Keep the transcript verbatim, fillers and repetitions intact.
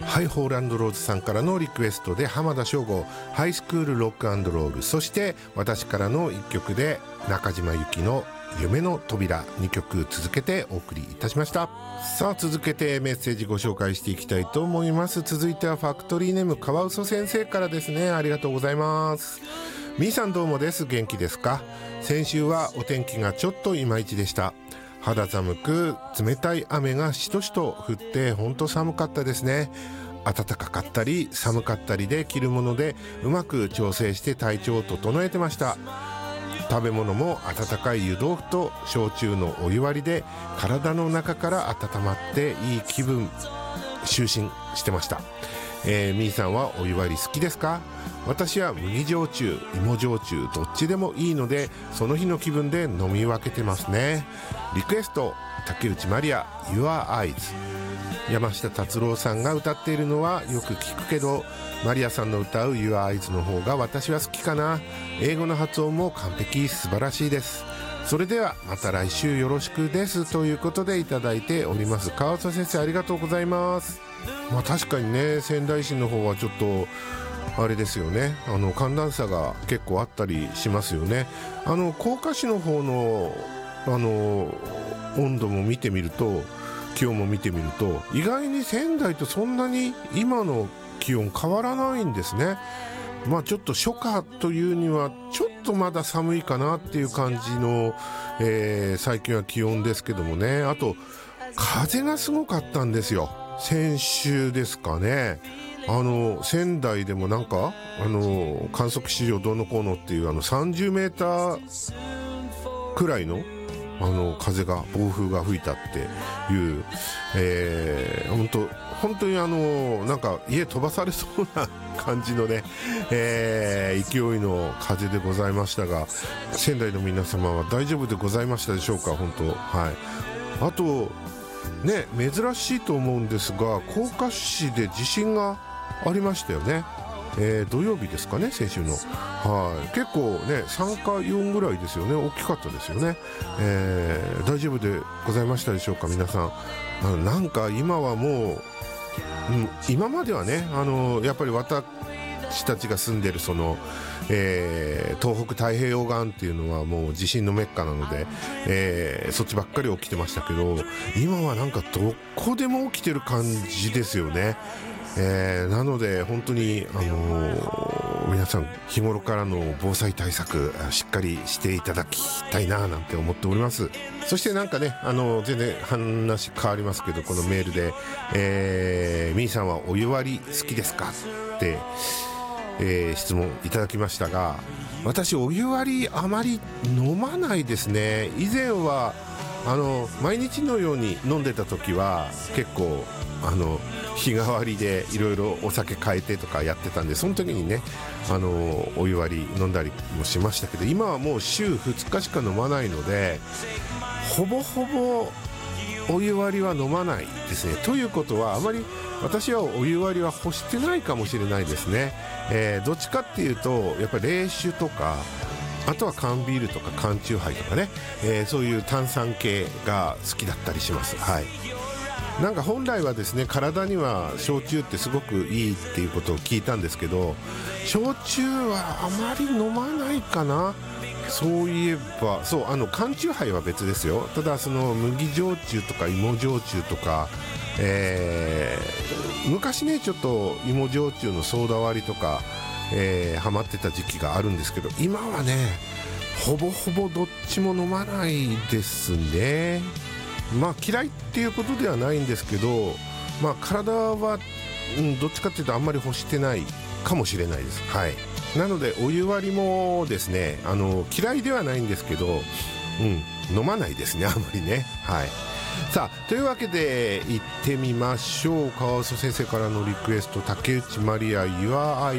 ハイホーランドローズさんからのリクエストで浜田省吾ハイスクールロック&ロール、そして私からのいっきょくで中島由紀の夢の扉、にきょく続けてお送りいたしました。さあ続けてメッセージご紹介していきたいと思います。続いてはファクトリーネームカワウソ先生からですね。ありがとうございます。みーさんどうもです。元気ですか？先週はお天気がちょっといまいちでした。肌寒く冷たい雨がしとしと降って本当寒かったですね。暖かかったり寒かったりで着るものでうまく調整して体調を整えてました。食べ物も温かい湯豆腐と焼酎のお湯割りで体の中から温まっていい気分就寝してました。えー、みーさんはお湯割り好きですか？私は麦焼酎、芋焼酎どっちでもいいのでその日の気分で飲み分けてますね。リクエスト竹内まりや Your Eyes。 山下達郎さんが歌っているのはよく聞くけどマリアさんの歌う Your Eyes の方が私は好きかな。英語の発音も完璧、素晴らしいです。それではまた来週よろしくですということでいただいております。川田先生ありがとうございます。まあ確かにね、仙台市の方はちょっとあれですよね、あの寒暖差が結構あったりしますよね。あの甲賀市の方のあの温度も見てみると気温も見てみると意外に仙台とそんなに今の気温変わらないんですね。まあちょっと初夏というにはちょっとまだ寒いかなっていう感じの、えー、最近は気温ですけどもね。あと風がすごかったんですよ、先週ですかね。あの仙台でもなんかあの観測史上どうのこうのっていうあのさんじゅうメーターくらいのあの風が暴風が吹いたっていう、えー、本当本当にあのなんか家飛ばされそうな感じのね、えー、勢いの風でございましたが、仙台の皆様は大丈夫でございましたでしょうか。本当、はい。あとね、珍しいと思うんですが甲賀市で地震がありましたよね。えー、土曜日ですかね、先週の。はい、結構ねさんかよんぐらいですよね。大きかったですよね。えー、大丈夫でございましたでしょうか皆さん。あのなんか今はもう、うん、今まではねあのやっぱり私たちが住んでるその、えー、東北太平洋岸っていうのはもう地震のメッカなので、えー、そっちばっかり起きてましたけど今はなんかどこでも起きてる感じですよね。えー、なので本当に、あのー、皆さん日頃からの防災対策しっかりしていただきたいななんて思っております。そしてなんかね、あのー、全然話変わりますけどこのメールで、えー、みーさんはお湯割り好きですかって、えー、質問いただきましたが、私お湯割りあまり飲まないですね。以前はあの毎日のように飲んでた時は結構あの日替わりでいろいろお酒変えてとかやってたんでその時にねあのお湯割り飲んだりもしましたけど、今はもう週ふつかしか飲まないのでほぼほぼお湯割りは飲まないですね。ということはあまり私はお湯割りは欲してないかもしれないですね。えー、どっちかっていうとやっぱり冷酒とかあとは缶ビールとか缶チューハイとかね、えー、そういう炭酸系が好きだったりします。はい。なんか本来はですね体には焼酎ってすごくいいっていうことを聞いたんですけど焼酎はあまり飲まないかな。そういえばそうあの缶チューハイは別ですよ。ただその麦焼酎とか芋焼酎とか、えー、昔ねちょっと芋焼酎のソーダ割りとか、えー、ハマってた時期があるんですけど今はねほぼほぼどっちも飲まないですね。まあ嫌いっていうことではないんですけど、まあ体は、うん、どっちかっていうとあんまり欲してないかもしれないです。はい。なのでお湯割りもですねあの嫌いではないんですけど、うん、飲まないですねあんまりね。はい。さあというわけで行ってみましょう。川尾先生からのリクエスト竹内まりや Your Eyes